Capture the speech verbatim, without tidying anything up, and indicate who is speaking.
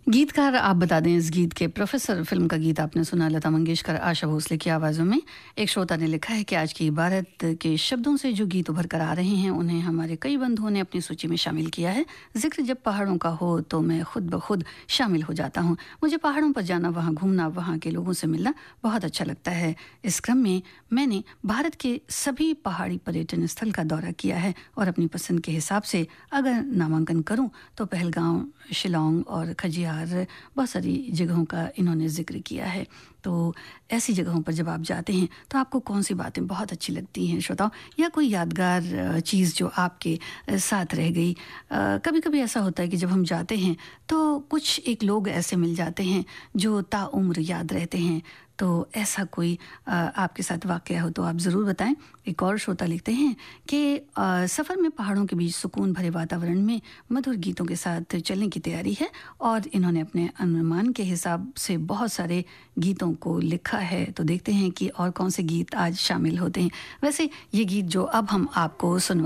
Speaker 1: गीतकार आप बता दें, इस गीत के प्रोफेसर फिल्म का गीत आपने सुना, लता मंगेशकर, आशा भोसले की आवाज़ों में। एक श्रोता ने लिखा है कि आज की इबारत के शब्दों से जो गीत उभर कर आ रहे हैं उन्हें हमारे कई बंधुओं ने अपनी सूची में शामिल किया है। जिक्र जब पहाड़ों का हो तो मैं खुद ब खुद शामिल हो जाता हूँ। मुझे पहाड़ों पर जाना, वहाँ घूमना, वहाँ के लोगों से मिलना बहुत अच्छा लगता है। इस क्रम में मैंने भारत के सभी पहाड़ी पर्यटन स्थल का दौरा किया है और अपनी पसंद के हिसाब से अगर नामांकन करूँ तो पहलगांव, शिलोंग और खजियार, बहुत सारी जगहों का इन्होंने जिक्र किया है। तो ऐसी जगहों पर जब आप जाते हैं तो आपको कौन सी बातें बहुत अच्छी लगती हैं श्रोताओं, या कोई यादगार चीज़ जो आपके साथ रह गई। कभी कभी ऐसा होता है कि जब हम जाते हैं तो कुछ एक लोग ऐसे मिल जाते हैं जो ताउम्र याद रहते हैं। तो ऐसा कोई आ, आपके साथ वाक़या हो तो आप ज़रूर बताएं। एक और श्रोता लिखते हैं कि सफ़र में पहाड़ों के बीच सुकून भरे वातावरण में मधुर गीतों के साथ चलने की तैयारी है, और इन्होंने अपने अनुमान के हिसाब से बहुत सारे गीतों को लिखा है। तो देखते हैं कि और कौन से गीत आज शामिल होते हैं। वैसे ये गीत जो अब हम आपको सुनवा